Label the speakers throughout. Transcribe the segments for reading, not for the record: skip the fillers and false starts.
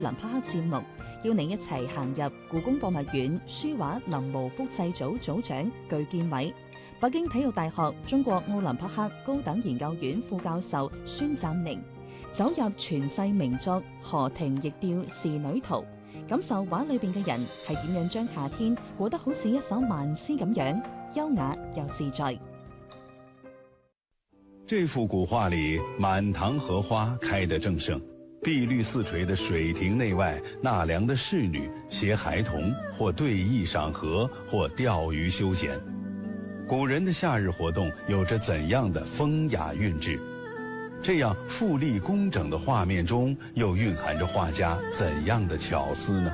Speaker 1: 林匹克節目，邀你一齊行入故宮博物院書畫臨摹複製組組長具建偉、北京體育大學中國奧林匹克高等研究院副教授孫贊寧，走入傳世名作《河亭驛調仕女圖》，感受畫裏邊嘅人係點樣將夏天過得好似一首慢詩咁樣優雅又自在。
Speaker 2: 這幅古畫裏，滿堂荷花開得正盛，碧綠四垂的水亭內外納涼的侍女攜孩童，或對弈賞荷，或釣魚休閒。古人的夏日活動有着怎樣的風雅韻致？這樣富麗工整的畫面中，又蘊含着畫家怎樣的巧思呢？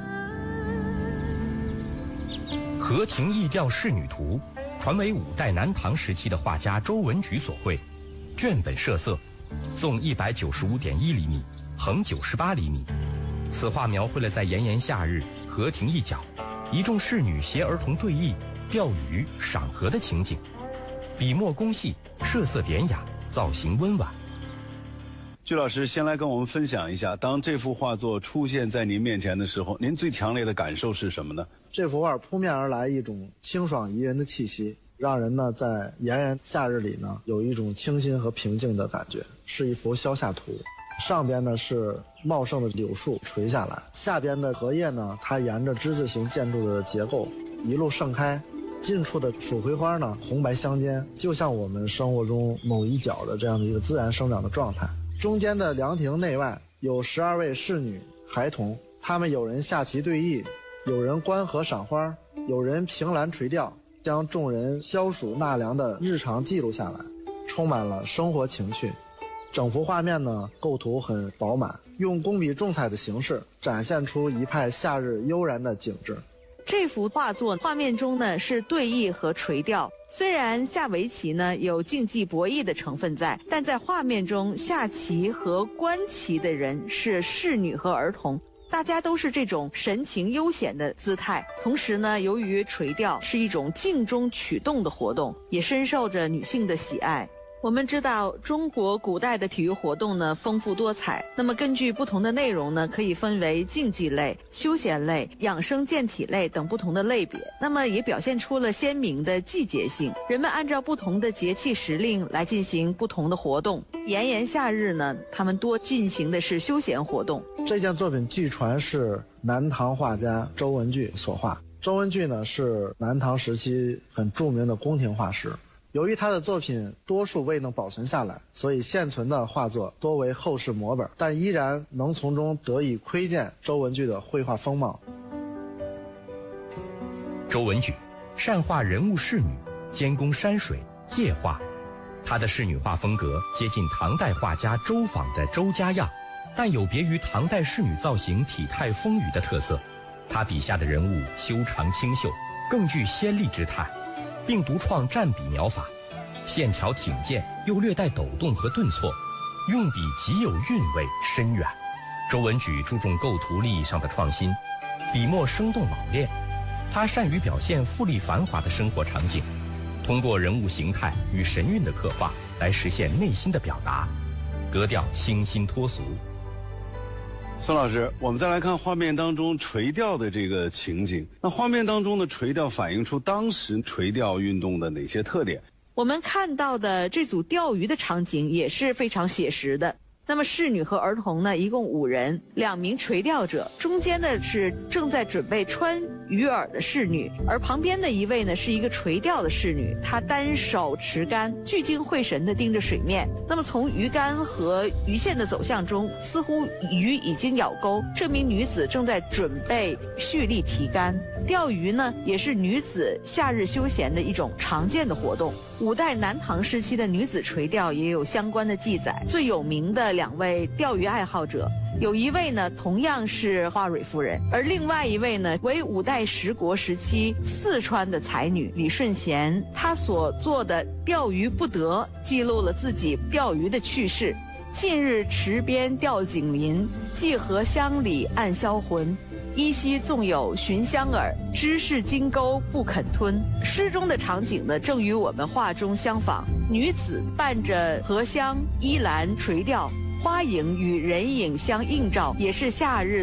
Speaker 3: 《河亭驛調仕女圖》傳為五代南唐時期的畫家周文舉所繪，卷本設色，縱195.1厘米，橫98厘米。此畫描繪了在炎炎夏日，河亭一角，一眾侍女攜兒童對弈、釣魚、賞荷的情景，筆墨工細，設色典雅，造型溫婉。
Speaker 2: 具老師先來跟我們分享一下，當這幅畫作出現在您面前的時候，您最強烈的感受是什麼呢？
Speaker 4: 這幅畫撲面而來一種清爽宜人的氣息，讓人呢在炎炎夏日裏呢有一種清新和平靜的感覺。是一幅消夏圖，上邊呢是茂盛的柳樹垂下來，下邊的荷葉呢它沿着之字形建築的結構一路盛開，近處的蜀葵花呢紅白相間，就像我們生活中某一角的這樣的一個自然生長的狀態。中間的涼亭內外有12位侍女孩童，他們有人下棋對弈，有人觀荷賞花，有人憑欄垂釣，將眾人消暑納涼的日常記錄下來，充滿了生活情趣。整幅畫面呢構圖很飽滿，用工筆重彩的形式展現出一派夏日悠然的景致。
Speaker 5: 這幅畫作畫面中呢是對弈和垂釣，雖然下圍棋呢有競技博弈的成分在，但在畫面中下棋和觀棋的人是侍女和兒童，大家都是這種神情悠閒的姿態。同時呢，由於垂釣是一種靜中取動的活動，也深受着女性的喜愛。我們知道中國古代的體育活動呢豐富多彩，那麼根據不同的內容呢可以分為競技類、休閒類、養生健體類等不同的類別，那麼也表現出了鮮明的季節性，人們按照不同的節氣時令來進行不同的活動。炎炎夏日呢，他們多進行的是休閒活動。
Speaker 4: 這件作品據傳是南唐畫家周文具所畫。周文具呢是南唐時期很著名的宮廷畫師，由於他的作品多數未能保存下來，所以現存的畫作多為後世摹本，但依然能從中得以窺見周文具的繪畫風貌。
Speaker 3: 周文舉善畫人物侍女，兼工山水界畫，他的侍女畫風格接近唐代畫家周昉的周家樣，但有別於唐代侍女造型體態豐腴的特色。他筆下的人物修長清秀，更具仙麗之態，並獨創蘸筆描法，線條挺健又略帶抖動和頓挫，用筆極有韻味深遠。周文舉注重構圖立意上的創新，筆墨生動老練。他善於表現富麗繁華的生活場景，通過人物形態與神韻的刻畫來實現內心的表達，格調清新脫俗。
Speaker 2: 孫老師，我們再來看畫面當中垂釣的這個情景。那畫面當中的垂釣反映出當時垂釣運動的哪些特點？
Speaker 5: 我們看到的這組釣魚的場景也是非常寫實的。那麼侍女和兒童呢，一共5人，2名垂釣者，中間的是正在準備穿魚饵的侍女，而旁邊的一位呢是一個垂釣的侍女，她單手持竿，聚精會神地盯着水面。那麼從魚竿和魚線的走向中，似乎魚已經咬鈎，這名女子正在準備蓄力提竿。釣魚呢，也是女子夏日休閒的一種常見的活動。5代南唐時期的女子垂釣也有相關的記載，最有名的2位釣魚愛好者，有一位呢同樣是花蕊夫人，而另外一位呢為5代十國時期四川的才女李順賢。她所做的釣魚不得記錄了自己釣魚的趣事。近日池邊釣錦鱗，寄荷鄉里暗銷魂。依稀縱有尋香饵，知是金鈎不肯吞。詩中的場景呢，正與我們畫中相仿。女子伴着荷香依欄垂釣， 花影与人影相映照，也是夏日